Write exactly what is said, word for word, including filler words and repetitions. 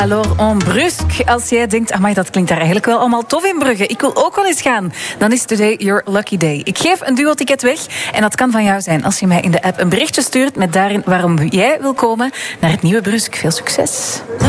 Alors, en Brusk, als jij denkt, amai, dat klinkt daar eigenlijk wel allemaal tof in Brugge. Ik wil ook wel eens gaan. Dan is today your lucky day. Ik geef een duo-ticket weg en dat kan van jou zijn als je mij in de app een berichtje stuurt met daarin waarom jij wil komen naar het nieuwe Brusk. Veel succes.